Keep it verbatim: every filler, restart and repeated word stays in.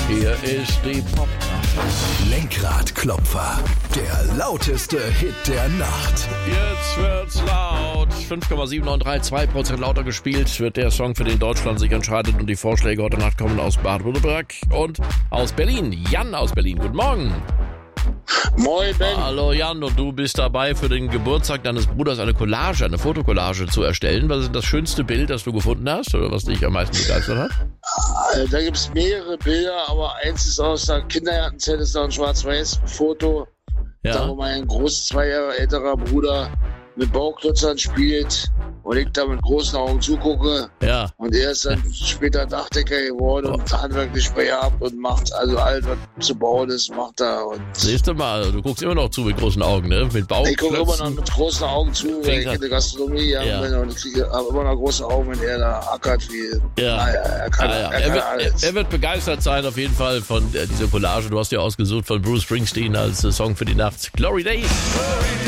Hier ist die Popnacht. Lenkradklopfer, der lauteste Hit der Nacht. Jetzt wird's laut. fünf Komma sieben neun drei, zwei Prozent lauter gespielt wird der Song, für den Deutschland sich entscheidet. Und die Vorschläge heute Nacht kommen aus Baden-Württemberg und aus Berlin. Jan aus Berlin, guten Morgen. Moin, Ben. Hallo Jan, und du bist dabei, für den Geburtstag deines Bruders eine Collage, eine Fotokollage zu erstellen. Was ist das schönste Bild, das du gefunden hast oder was dich am meisten begeistert hat? Also, da gibt es mehrere Bilder, aber eins ist aus der Kindergartenzeit, ist da ein Schwarz-Weiß-Foto, Ja. da wo mein groß zwei Jahre älterer Bruder mit Bauklötzern spielt und ich da mit großen Augen zugucke. Ja. Und er ist dann später Dachdecker geworden Oh. und handwerklich begabt und macht also alles, was zu bauen ist, macht er. Und Siehst du mal, du guckst immer noch zu mit großen Augen, ne? Mit ich gucke immer noch Bauklötzen. mit großen Augen zu, weil Fängt ich an- in der Gastronomie Ja. ja. bin und ich kriege aber immer noch große Augen, wenn er da ackert wie. Ja. Naja, er kann, Ah, ja. er Er, kann wird, alles. er, er wird begeistert sein auf jeden Fall von äh, dieser Collage. Du hast ja ausgesucht von Bruce Springsteen als äh, Song für die Nacht. Glory Days.